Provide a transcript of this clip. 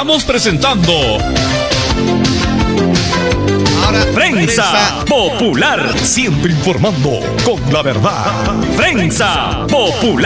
Estamos presentando Ahora, Prensa Popular, siempre informando con la verdad. Prensa Popular.